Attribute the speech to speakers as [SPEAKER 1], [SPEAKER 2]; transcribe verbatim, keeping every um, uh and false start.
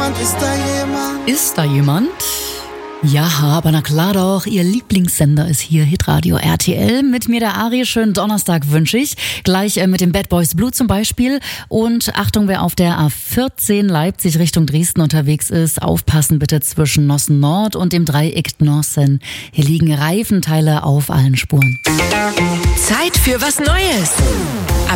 [SPEAKER 1] jemand, ist da jemand?
[SPEAKER 2] Ist da jemand? Ja, aber na klar doch, Ihr Lieblingssender ist hier, Hitradio R T L. Mit mir der Ari, schönen Donnerstag wünsche ich. Gleich äh, mit dem Bad Boys Blue zum Beispiel. Und Achtung, wer auf der A vierzehn Leipzig Richtung Dresden unterwegs ist, aufpassen bitte zwischen Nossen Nord und dem Dreieck Nossen. Hier liegen Reifenteile auf allen Spuren.
[SPEAKER 3] Zeit für was Neues. Ab